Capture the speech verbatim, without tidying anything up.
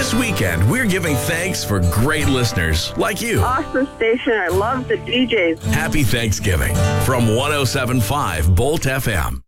This weekend, we're giving thanks for great listeners like you. Awesome station. I love the D Js. Happy Thanksgiving from one oh seven point five Bolt F M.